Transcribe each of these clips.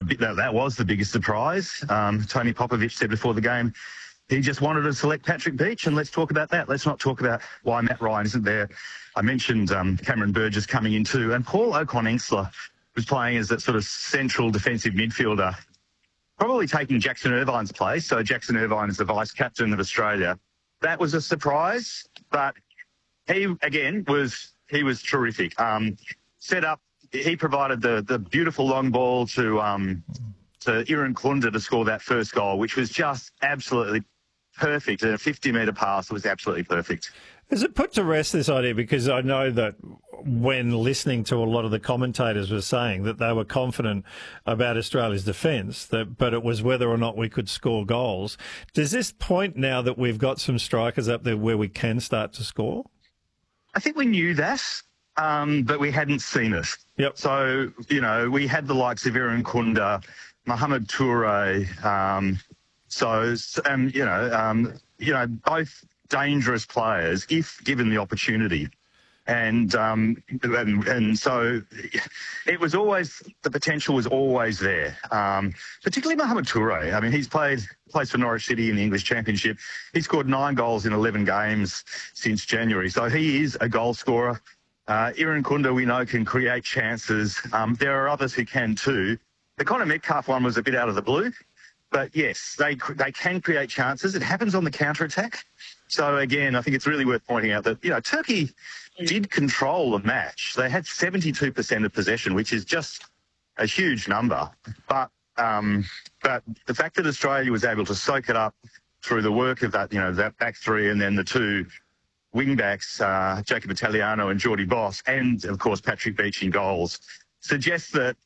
that was the biggest surprise. Tony Popovich said before the game he just wanted to select Patrick Beach, and let's talk about that. Let's not talk about why Matt Ryan isn't there. I mentioned Cameron Burgess coming in too, and Paul Okon-Engstler was playing as that sort of central defensive midfielder, probably taking Jackson Irvine's place. So Jackson Irvine is the vice-captain of Australia. That was a surprise, but he, again, was terrific. Set up, he provided the beautiful long ball to Iran Kunda to score that first goal, which was just absolutely perfect. A 50-metre pass was absolutely perfect. Has it put to rest this idea? Because I know that when listening to a lot of the commentators were saying that they were confident about Australia's defence, but it was whether or not we could score goals. Does this point now that we've got some strikers up there where we can start to score? I think we knew that, but we hadn't seen it. Yep. So, we had the likes of Iran Kunda, Mohamed Toure, both dangerous players if given the opportunity. And so it was always, the potential was always there, particularly Mohamed Toure. I mean, plays for Norwich City in the English Championship. He scored 9 goals in 11 games since January. So he is a goal scorer. Iran Kunda, we know, can create chances. There are others who can too. The Connor Metcalfe one was a bit out of the blue. But yes, they can create chances. It happens on the counter-attack. So again, I think it's really worth pointing out that, Turkey did control the match. They had 72% of possession, which is just a huge number. But the fact that Australia was able to soak it up through the work of that, that back three, and then the two wing backs, Jacob Italiano and Geordie Boss, and of course Patrick Beach in goals, suggests that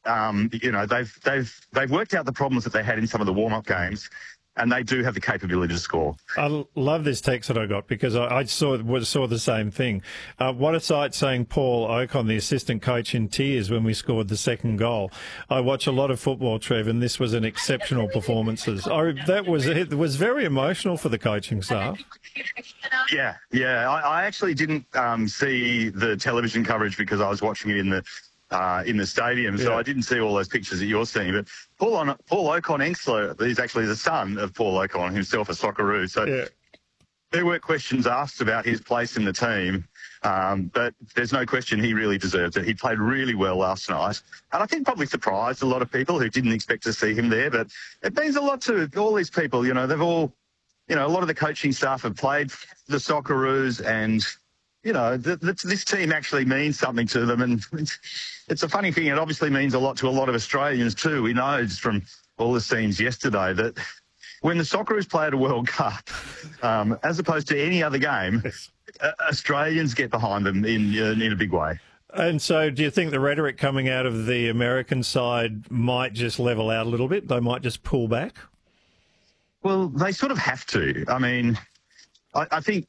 they've worked out the problems that they had in some of the warm-up games, and they do have the capability to score. I love this text that I got because I saw the same thing. What a sight, saying Paul Okon, the assistant coach, in tears when we scored the second goal. I watch a lot of football, Trev, and this was an exceptional performance. It was very emotional for the coaching staff. Yeah. I actually didn't see the television coverage because I was watching it in the stadium, so I didn't see all those pictures that you're seeing. But Paul Okon-Engstler is actually the son of Paul Okon, himself a Socceroo. So there were questions asked about his place in the team, but there's no question he really deserves it. He played really well last night, and I think probably surprised a lot of people who didn't expect to see him there. But it means a lot to all these people. They've all, a lot of the coaching staff have played for the Socceroos, and this team actually means something to them. And it's a funny thing. It obviously means a lot to a lot of Australians too. We know just from all the scenes yesterday that when the Socceroos play at a World Cup, as opposed to any other game, Australians get behind them in a big way. And so do you think the rhetoric coming out of the American side might just level out a little bit? They might just pull back? Well, they sort of have to. I mean, I think,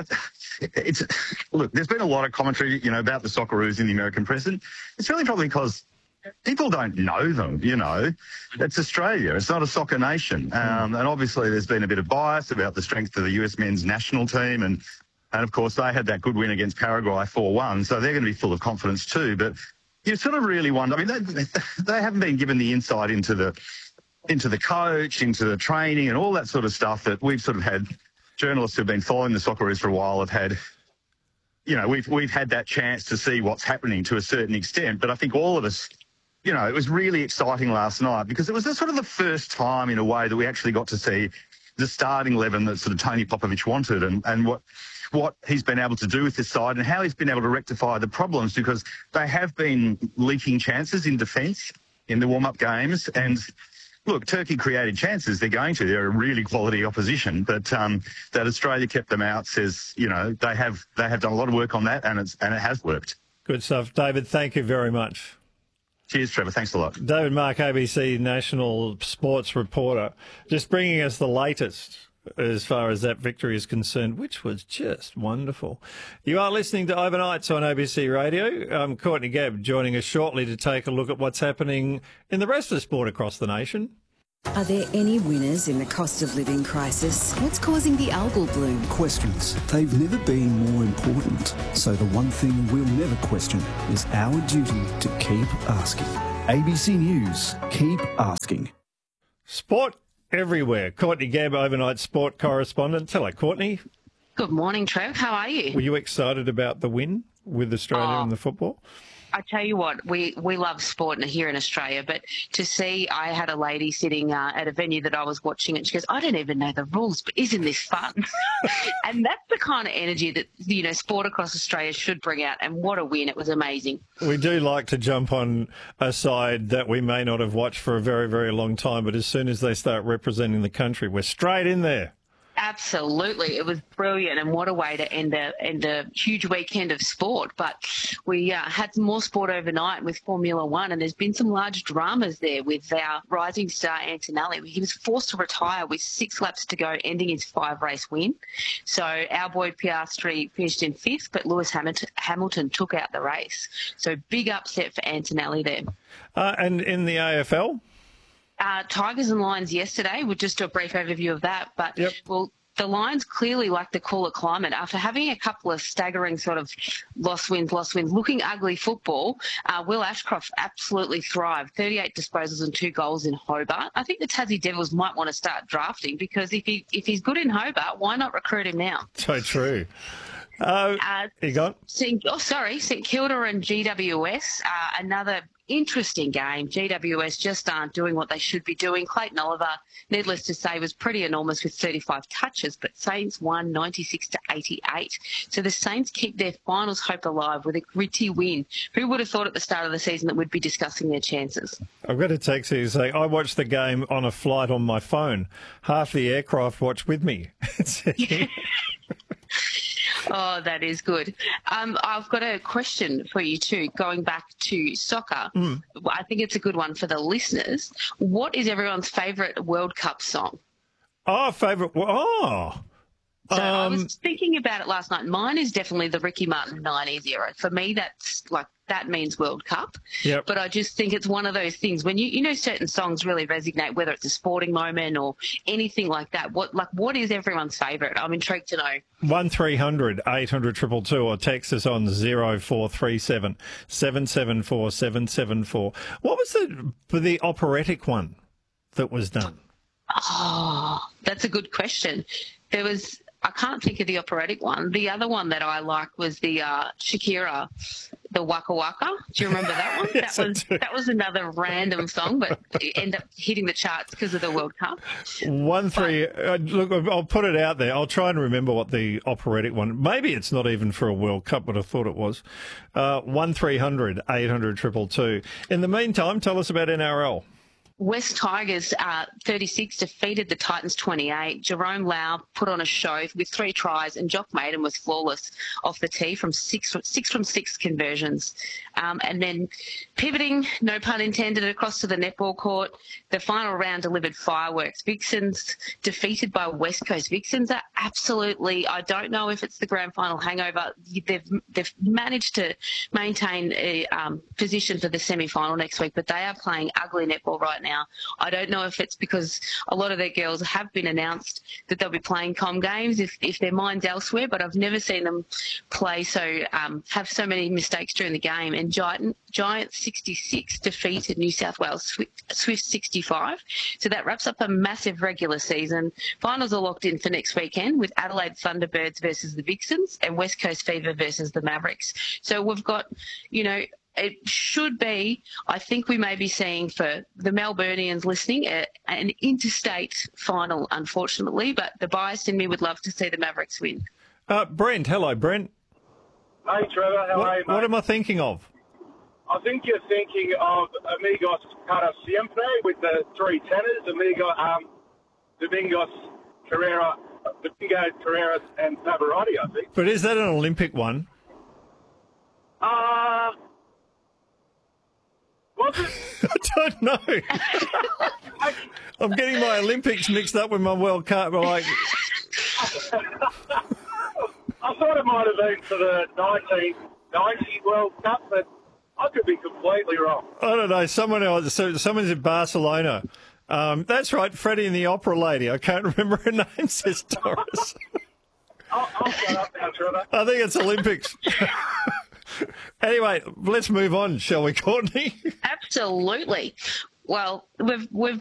look, there's been a lot of commentary, about the Socceroos in the American press, and it's really probably because people don't know them, It's Australia. It's not a soccer nation. And obviously there's been a bit of bias about the strength of the US men's national team. And of course, they had that good win against Paraguay 4-1, so they're going to be full of confidence too. But you sort of really wonder, I mean, they haven't been given the insight into the coach, into the training and all that sort of stuff that we've sort of had. Journalists who've been following the Socceroos for a while have had, we've had that chance to see what's happening to a certain extent. But I think all of us, it was really exciting last night because it was sort of the first time in a way that we actually got to see the starting 11 that sort of Tony Popovich wanted, and what he's been able to do with this side and how he's been able to rectify the problems, because they have been leaking chances in defence in the warm-up games. And look, Turkey created chances. They're a really quality opposition, but that Australia kept them out says, they have done a lot of work on that, and it has worked. Good stuff. David, thank you very much. Cheers, Trevor. Thanks a lot. David Mark, ABC national sports reporter, just bringing us the latest as far as that victory is concerned, which was just wonderful. You are listening to Overnights on ABC Radio. I'm Courtney Gabb, joining us shortly to take a look at what's happening in the rest of the sport across the nation. Are there any winners in the cost of living crisis? What's causing the algal bloom? Questions. They've never been more important. So the one thing we'll never question is our duty to keep asking. ABC News. Keep asking. Sport everywhere. Courtney Gabb, overnight sport correspondent. Hello, Courtney. Good morning, Trev. How are you? Were you excited about the win with Australia in the football? I tell you what, we love sport here in Australia, but to see, I had a lady sitting at a venue that I was watching, and she goes, I don't even know the rules, but isn't this fun? And that's the kind of energy that, sport across Australia should bring out, and what a win. It was amazing. We do like to jump on a side that we may not have watched for a very, very long time, but as soon as they start representing the country, we're straight in there. Absolutely. It was brilliant, and what a way to end a huge weekend of sport. But we had some more sport overnight with Formula One, and there's been some large dramas there with our rising star Antonelli. He was forced to retire with 6 laps to go, ending his 5-race win. So our boy Piastri finished in 5th, but Lewis Hamilton took out the race. So big upset for Antonelli there. And in the AFL? Tigers and Lions yesterday. We'll just do a brief overview of that. But, well, the Lions clearly like the cooler climate. After having a couple of staggering sort of lost wins, looking ugly football, Will Ashcroft absolutely thrived. 38 disposals and 2 goals in Hobart. I think the Tassie Devils might want to start drafting, because if he's good in Hobart, why not recruit him now? So true. You got? St Kilda and GWS, another interesting game. GWS just aren't doing what they should be doing. Clayton Oliver, needless to say, was pretty enormous with 35 touches, but Saints won 96-88. So the Saints keep their finals hope alive with a gritty win. Who would have thought at the start of the season that we'd be discussing their chances? I've got a text here saying, I watched the game on a flight on my phone. Half the aircraft watched with me. Oh, that is good. I've got a question for you too, going back to soccer. I think it's a good one for the listeners. What is everyone's favourite World Cup song? Favourite? So I was thinking about it last night. Mine is definitely the Ricky Martin 90s era. For me, that means World Cup. Yep. But I just think it's one of those things when certain songs really resonate, whether it's a sporting moment or anything like that. What is everyone's favourite? I'm intrigued to know. 1300 800 222 or text us on 0437 774 774. What was the operatic one that was done? Oh, that's a good question. I can't think of the operatic one. The other one that I liked was the Shakira, the Waka Waka. Do you remember that one? Yes, that was another random song, but it ended up hitting the charts because of the World Cup. Look, I'll put it out there. I'll try and remember what the operatic one. Maybe it's not even for a World Cup, but I thought it was. 1300 800 222. In the meantime, tell us about NRL. West Tigers 36 defeated the Titans 28. Jerome Lau put on a show with 3 tries, and Jock Maiden was flawless off the tee from 6 from 6 conversions. And then pivoting, no pun intended, across to the netball court, the final round delivered fireworks. Vixens defeated by West Coast. Vixens are absolutely, I don't know if it's the grand final hangover. They've managed to maintain a position for the semi-final next week, but they are playing ugly netball right now. I don't know if it's because a lot of their girls have been announced that they'll be playing comm games if their mind's elsewhere, but I've never seen them play have so many mistakes during the game. And Giants 66 defeated New South Wales Swifts 65. So that wraps up a massive regular season. Finals are locked in for next weekend with Adelaide Thunderbirds versus the Vixens and West Coast Fever versus the Mavericks. So we've got, it should be, I think we may be seeing, for the Melburnians listening, an interstate final, unfortunately, but the bias in me would love to see the Mavericks win. Brent, hello, Brent. Hey, Trevor, how are you, mate? What am I thinking of? I think you're thinking of Amigos para siempre with the 3 tenors, Domingo Carrera, and Pavarotti, I think. But is that an Olympic one? Was it? I don't know. I'm getting my Olympics mixed up with my World Cup. I thought it might have been for the 1990 World Cup, but I could be completely wrong. I don't know. Someone's in Barcelona. That's right, Freddie and the Opera Lady. I can't remember her name, says Doris. I'll shut up now, Trevor. I think it's Olympics. Anyway, let's move on, shall we, Courtney? Absolutely. Well, we've